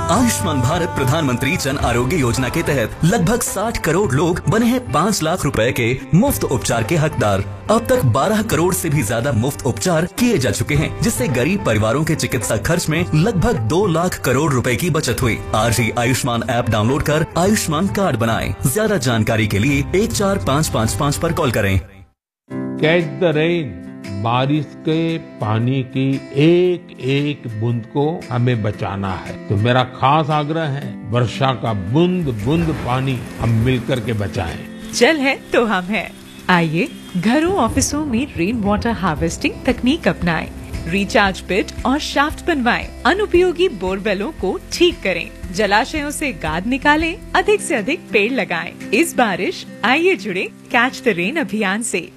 आयुष्मान भारत प्रधानमंत्री जन आरोग्य योजना के तहत लगभग 60 करोड़ लोग बने हैं 5 लाख रुपए के मुफ्त उपचार के हकदार। अब तक 12 करोड़ से भी ज्यादा मुफ्त उपचार किए जा चुके हैं, जिससे गरीब परिवारों के चिकित्सा खर्च में लगभग 2 लाख करोड़ रुपए की बचत हुई। आज ही आयुष्मान ऐप डाउनलोड कर आयुष्मान कार्ड बनाएं। ज्यादा जानकारी के लिए 14555 पर कॉल करें। कैच द रेन, बारिश के पानी की एक एक बूंद को हमें बचाना है। तो मेरा खास आग्रह है, वर्षा का बूंद बूंद पानी हम मिलकर के बचाएं। जल है तो हम है। आइए घरों ऑफिसों में रेन वाटर हार्वेस्टिंग तकनीक अपनाएं। रिचार्ज पिट और शाफ्ट बनवाएं। अनुपयोगी बोरवेलों को ठीक करें। जलाशयों से गाद निकालें। अधिक से अधिक पेड़ लगाएं। इस बारिश आइए जुड़े कैच द रेन अभियान से।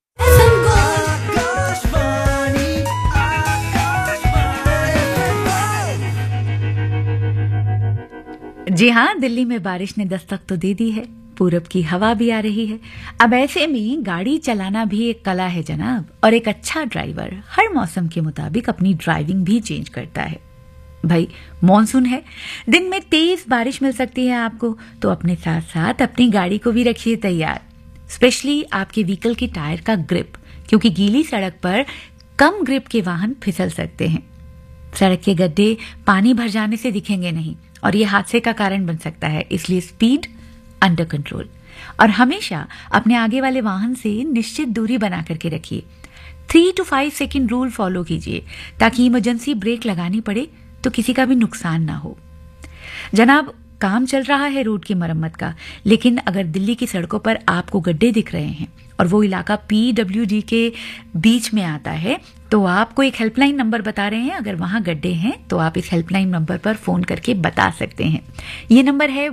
जी हाँ, दिल्ली में बारिश ने दस्तक तो दे दी है। पूरब की हवा भी आ रही है। अब ऐसे में गाड़ी चलाना भी एक कला है जनाब, और एक अच्छा ड्राइवर हर मौसम के मुताबिक अपनी ड्राइविंग भी चेंज करता है। भाई मॉनसून है, दिन में तेज बारिश मिल सकती है आपको, तो अपने साथ साथ अपनी गाड़ी को भी रखिए तैयार। स्पेशली आपके व्हीकल की टायर का ग्रिप, क्योंकि गीली सड़क पर कम ग्रिप के वाहन फिसल सकते हैं। सड़क के गड्ढे पानी भर जाने से दिखेंगे नहीं और ये हादसे का कारण बन सकता है, इसलिए स्पीड अंडर कंट्रोल और हमेशा अपने आगे वाले वाहन से निश्चित दूरी बना करके रखिए। 3 to 5 सेकंड रूल फॉलो कीजिए ताकि इमरजेंसी ब्रेक लगानी पड़े तो किसी का भी नुकसान ना हो। जनाब, काम चल रहा है रोड की मरम्मत का, लेकिन अगर दिल्ली की सड़कों पर आपको गड्ढे दिख रहे हैं और वो इलाका PWD के बीच में आता है, तो आपको एक हेल्पलाइन नंबर बता रहे हैं। अगर वहां गड्ढे हैं तो आप इस हेल्पलाइन नंबर पर फोन करके बता सकते हैं। ये नंबर है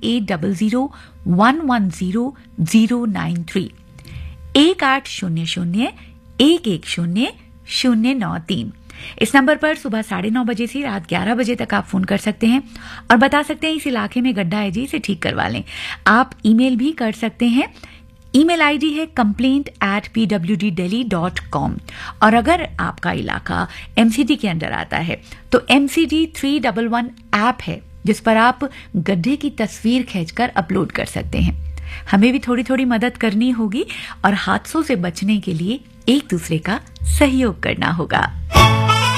1800-110-093 1800-110-093। इस नंबर पर सुबह 9:30 बजे से रात 11 बजे तक आप फोन कर सकते हैं और बता सकते हैं इस इलाके में गड्ढा है जी, इसे ठीक करवा लें। आप ईमेल भी कर सकते हैं। ईमेल आईडी है complaint@pwddelhi.com। और अगर आपका इलाका MCD के अंदर आता है तो MCD 311 ऐप है, जिस पर आप गड्ढे की तस्वीर खींचकर अपलोड कर सकते हैं। हमें भी थोड़ी थोड़ी मदद करनी होगी और हादसों से बचने के लिए एक दूसरे का सहयोग करना होगा।